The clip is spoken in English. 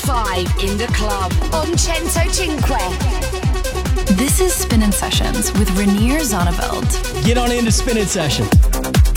vibe in the club on Centocinque. This is Spinnin' Sessions with Rainier Zonneveld. Get on into Spinnin' Session.